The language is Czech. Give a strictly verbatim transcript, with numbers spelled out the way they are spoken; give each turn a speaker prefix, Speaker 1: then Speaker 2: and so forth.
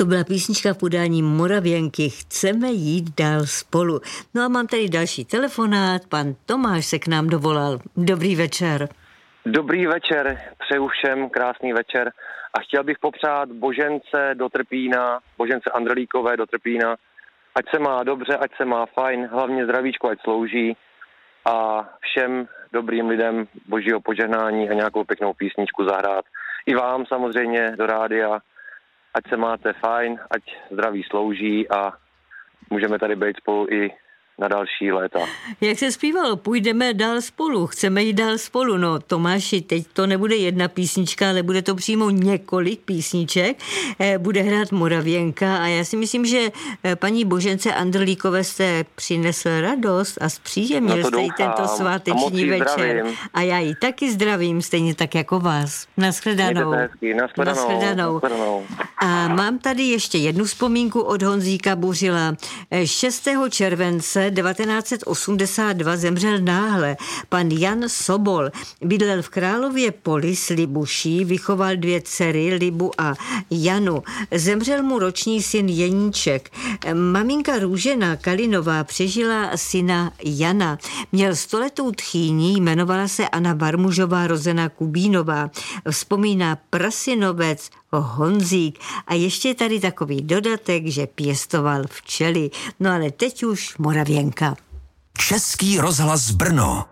Speaker 1: To byla písnička v podání Moravěnky Chceme jít dál spolu. No a mám tady další telefonát, pan Tomáš se k nám dovolal. Dobrý večer.
Speaker 2: Dobrý večer, přeju všem krásný večer a chtěl bych popřát Božence do Trpína, Božence Andrlíkové do Trpína, ať se má dobře, ať se má fajn, hlavně zdravíčko, ať slouží a všem dobrým lidem božího požehnání a nějakou pěknou písničku zahrát. I vám samozřejmě do rádia, ať se máte fajn, ať zdraví slouží a můžeme tady být spolu i na další léta.
Speaker 1: Jak se zpívalo, půjdeme dál spolu, chceme jít dál spolu. No Tomáši, teď to nebude jedna písnička, ale bude to přímo několik písniček. Bude hrát Moravěnka a já si myslím, že paní Božence Andrlíkové jste přinesl radost a zpříjemnil
Speaker 2: no
Speaker 1: jste jí tento sváteční večer.
Speaker 2: Zdravím.
Speaker 1: A já ji taky zdravím, stejně tak jako vás. Nashledanou.
Speaker 2: Nashledanou. Nashledanou.
Speaker 1: A mám tady ještě jednu vzpomínku od Honzíka Buřila. šestého července devatenáct set osmdesát dva zemřel náhle pan Jan Sobol. Bydlel v Králově Poli s Libuší, vychoval dvě dcery, Libu a Janu. Zemřel mu roční syn Jeníček. Maminka Růžena Kalinová přežila syna Jana. Měl stoletou tchýni, jmenovala se Anna Barmužová, rozená Kubínová. Vzpomíná prasinovec Honzík. A ještě tady takový dodatek, že pěstoval včely. No ale teď už Moravěnka.
Speaker 3: Český rozhlas Brno.